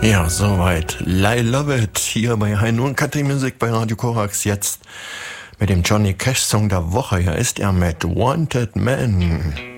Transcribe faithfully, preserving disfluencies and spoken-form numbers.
Ja, soweit. I Love It hier bei Hein und Country Music bei Radio Korax. Jetzt mit dem Johnny Cash Song der Woche. Hier ist er mit Wanted Man.